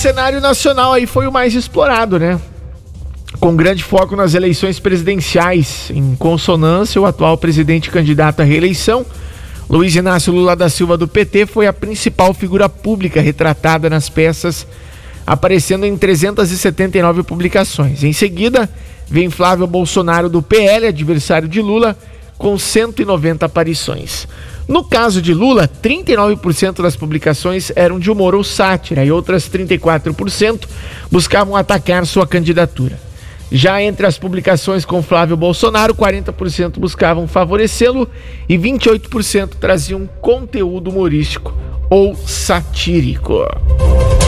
cenário nacional aí foi o mais explorado, né? Com grande foco nas eleições presidenciais. Em consonância, o atual presidente candidato à reeleição, Luiz Inácio Lula da Silva, do PT, foi a principal figura pública retratada nas peças, aparecendo em 379 publicações. Em seguida, vem Flávio Bolsonaro, do PL, adversário de Lula, com 190 aparições. No caso de Lula, 39% das publicações eram de humor ou sátira e outras 34% buscavam atacar sua candidatura. Já entre as publicações com Flávio Bolsonaro, 40% buscavam favorecê-lo e 28% traziam conteúdo humorístico ou satírico.